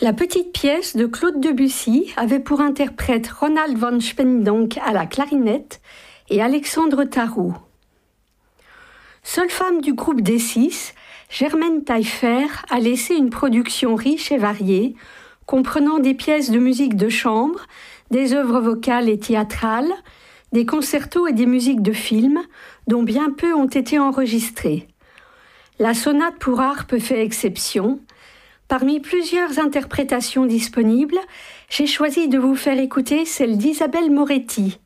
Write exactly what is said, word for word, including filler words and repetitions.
La petite pièce de Claude Debussy avait pour interprète Ronald van Spendonck à la clarinette et Alexandre Tarou. Seule femme du groupe D six, Germaine Taillefer a laissé une production riche et variée, comprenant des pièces de musique de chambre, des œuvres vocales et théâtrales, des concertos et des musiques de films, dont bien peu ont été enregistrées. La sonate pour harpe fait exception. Parmi plusieurs interprétations disponibles, j'ai choisi de vous faire écouter celle d'Isabelle Moretti,